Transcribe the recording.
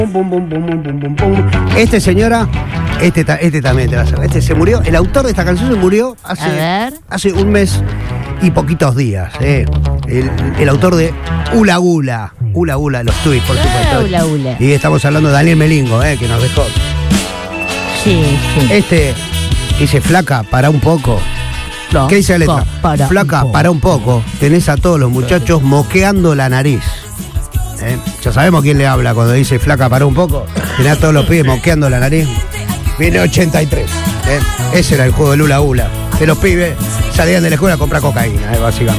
Este, señora, este también te va a hacer. Este se murió, el autor de esta canción se murió hace un mes y poquitos días. El autor de Hula Hula. Hula Hula, los tweets, por supuesto. Hula Hula. Y estamos hablando de Daniel Melingo, que nos dejó. Sí. Este dice, flaca, para un poco. ¿Qué dice la letra? Flaca, para un poco. Tenés a todos los muchachos moqueando la nariz. Ya sabemos quién le habla cuando dice flaca, para un poco. Tenés a todos los pibes moqueando la nariz. Viene 83. Ese era el juego del Hula Hula. Que los pibes salían de la escuela a comprar cocaína, básicamente.